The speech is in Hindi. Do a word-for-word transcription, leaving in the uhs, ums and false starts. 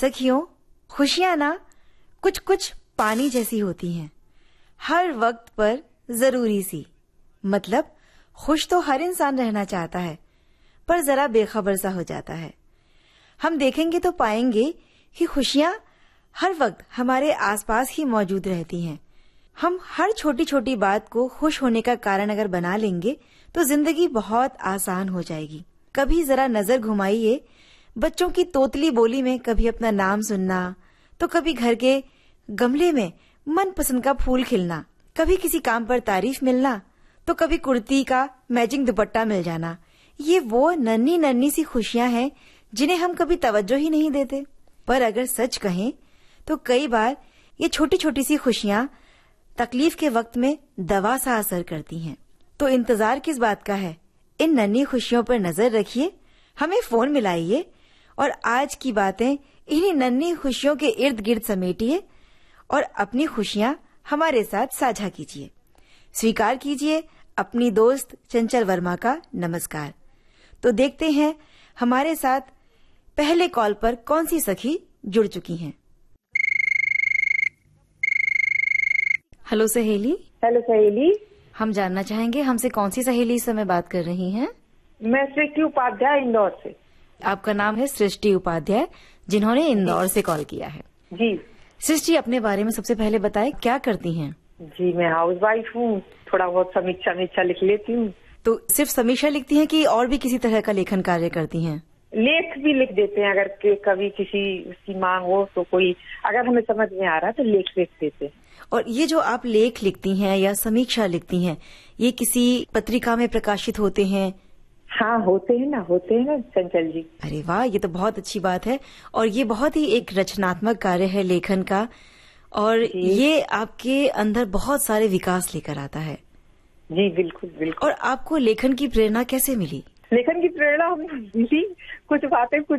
सखियों, खुशियां ना कुछ कुछ पानी जैसी होती हैं, हर वक्त पर जरूरी सी। मतलब खुश तो हर इंसान रहना चाहता है, पर जरा बेखबर सा हो जाता है। हम देखेंगे तो पाएंगे कि खुशियां हर वक्त हमारे आसपास ही मौजूद रहती हैं। हम हर छोटी छोटी बात को खुश होने का कारण अगर बना लेंगे तो जिंदगी बहुत आसान हो जाएगी। कभी जरा नजर घुमाइए बच्चों की तोतली बोली में, कभी अपना नाम सुनना, तो कभी घर के गमले में मनपसंद का फूल खिलना, कभी किसी काम पर तारीफ मिलना, तो कभी कुर्ती का मैचिंग दुपट्टा मिल जाना। ये वो नन्ही नन्ही सी खुशियां हैं जिन्हें हम कभी तवज्जो ही नहीं देते। पर अगर सच कहें तो कई बार ये छोटी छोटी सी खुशियां तकलीफ के वक्त में दवा सा असर करती हैं। तो इंतजार किस बात का है? इन नन्ही खुशियों पर नजर रखिए, हमें फोन मिलाइए और आज की बातें इन्हीं नन्ही खुशियों के इर्द गिर्द समेटिए और अपनी खुशियां हमारे साथ साझा कीजिए। स्वीकार कीजिए अपनी दोस्त चंचल वर्मा का नमस्कार। तो देखते हैं हमारे साथ पहले कॉल पर कौन सी सखी जुड़ चुकी हैं। हेलो सहेली। हेलो सहेली। हम जानना चाहेंगे हमसे कौन सी सहेली इस समय बात कर रही हैं? मैं सृष्टि उपाध्याय, इंदौर से। आपका नाम है सृष्टि उपाध्याय, जिन्होंने इंदौर से कॉल किया है। जी सृष्टि, अपने बारे में सबसे पहले बताएं, क्या करती हैं? जी मैं हाउस वाइफ हूँ, थोड़ा बहुत समीक्षा मीक्षा लिख लेती हूँ। तो सिर्फ समीक्षा लिखती हैं कि और भी किसी तरह का लेखन कार्य करती हैं? लेख भी लिख देते हैं, अगर के कभी किसी उसकी मांग हो तो, कोई अगर हमें समझ में आ रहा है तो लेख लिख देते हैं। और ये जो आप लेख लिखती हैं या समीक्षा लिखती हैं, ये किसी पत्रिका में प्रकाशित होते हैं? हाँ होते हैं ना, होते हैं ना चंचल जी। अरे वाह, ये तो बहुत अच्छी बात है। और ये बहुत ही एक रचनात्मक कार्य है लेखन का, और ये आपके अंदर बहुत सारे विकास लेकर आता है। जी बिल्कुल बिल्कुल। और आपको लेखन की प्रेरणा कैसे मिली? लेखन की प्रेरणा मिली, कुछ बातें कुछ